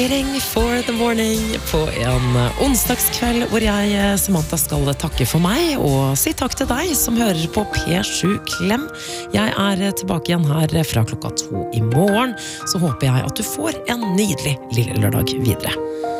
Waiting for the morning på en onsdagskveld hvor jeg, Samantha, skal takke for meg og si takk til deg som hører på P7 Klem. Jeg tilbake igjen her fra 2:00 i morgen, så håper jeg at du får en nydelig lille lørdag videre.